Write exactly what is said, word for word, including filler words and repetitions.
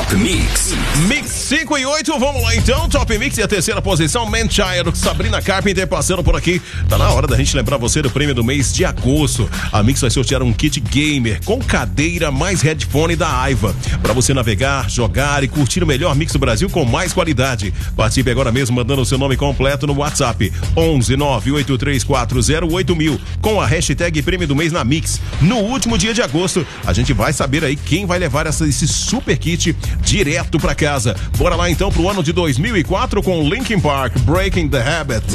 Top Mix. Mix cinco e oito, vamos lá então. Top Mix e a terceira posição, Man Child, Sabrina Carpenter passando por aqui. Tá na hora da gente lembrar você do prêmio do mês de agosto. A Mix vai sortear um kit gamer com cadeira mais headphone da Aiva, para você navegar, jogar e curtir o melhor Mix do Brasil com mais qualidade. Participe agora mesmo mandando o seu nome completo no WhatsApp onze nove oito três quatro zero oito mil com a hashtag prêmio do mês na Mix. No último dia de agosto, a gente vai saber aí quem vai levar essa, esse super kit direto pra casa. Bora lá então pro ano de dois mil e quatro com Linkin Park, Breaking the Habit.